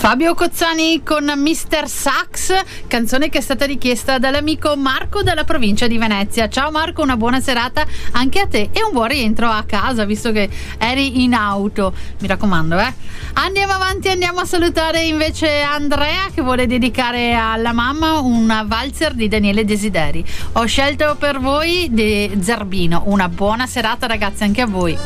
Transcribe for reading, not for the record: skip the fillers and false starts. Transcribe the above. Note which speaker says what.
Speaker 1: Fabio Cozzani con Mr. Sax, canzone che è stata richiesta dall'amico Marco dalla provincia di Venezia. Ciao Marco, una buona serata anche a te e un buon rientro a casa, visto che eri in auto, mi raccomando. Andiamo avanti, andiamo a salutare invece Andrea, che vuole dedicare alla mamma una valzer di Daniele Desideri. Ho scelto per voi di Zerbino. Una buona serata ragazzi anche a voi.